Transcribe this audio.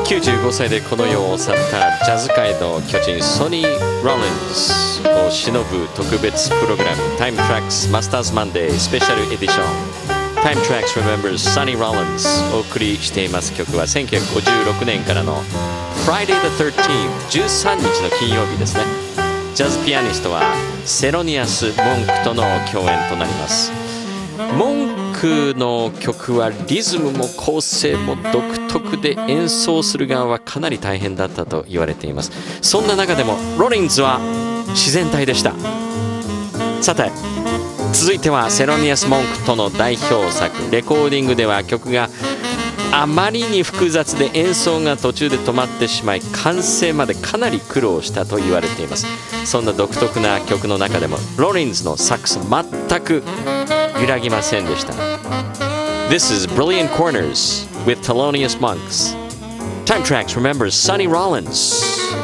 95歳でこの世を去ったジャズ界の巨人ソニー・ロリンズを偲ぶ特別プログラム Time Tracks Masters Monday スペシャルエディション Time Tracks Remembers Sonny Rollins お送りしています曲は1956年からの Friday the 13th 13日の金曜日ですね。ジャズピアニストはセロニアス・モンクとの共演となります。モンクの曲はリズムも構成も独特で演奏する側はかなり大変だったと言われています。そんな中でもロリンズは自然体でした。さて続いてはセロニアス・モンクとの代表作。レコーディングでは曲があまりに複雑で演奏が途中で止まってしまい完成までかなり苦労したと言われています。そんな独特な曲の中でもロリンズのサックス全く揺らぎませんでした。 This is Brilliant Corners with Thelonious Monks. Time Tracks remembers Sonny Rollins.